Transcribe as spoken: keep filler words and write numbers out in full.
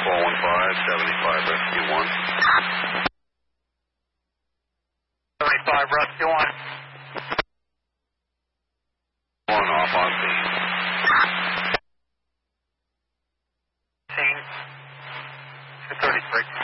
four one five, seventy-five, rescue one. seventy-five, rescue one. One off on scene. Scene. two thirty-three.